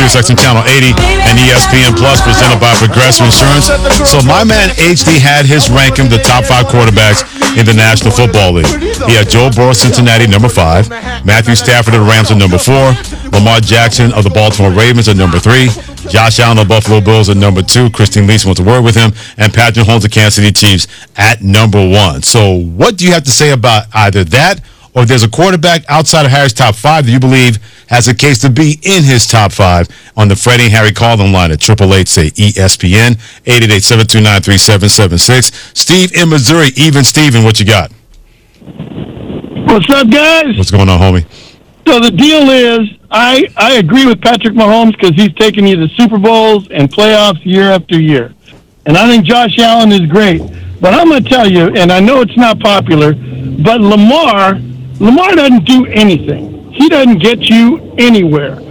SiriusXM Channel 80 and ESPN Plus, presented by Progressive Insurance. So my man HD had his ranking the top 5 quarterbacks in the National Football League. He had Joe Burrow, Cincinnati, number 5. Matthew Stafford of the Rams at number 4. Lamar Jackson of the Baltimore Ravens at number 3. Josh Allen of the Buffalo Bills at number 2. Christine Leeson wants to work with him. And Patrick Mahomes of Kansas City Chiefs at number 1. So what do you have to say about either that, or if there's a quarterback outside of Harry's top 5 that you believe has a case to be in his top 5 on the Freddie and Harry call-in line at 888-SAY-ESPN, 888-729-3776. Steve in Missouri. Even Steven, what you got? What's up, guys? What's going on, homie? So the deal is, I agree with Patrick Mahomes because he's taken you to Super Bowls and playoffs year after year. And I think Josh Allen is great. But I'm going to tell you, and I know it's not popular, but Lamar doesn't do anything. He doesn't get you anywhere.